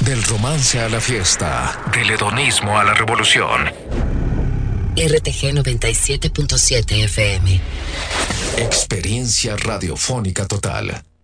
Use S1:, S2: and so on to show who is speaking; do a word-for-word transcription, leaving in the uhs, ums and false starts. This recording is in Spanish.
S1: Del romance a la fiesta, del hedonismo a la revolución.
S2: R T G noventa y siete punto siete F M.
S1: Experiencia radiofónica total.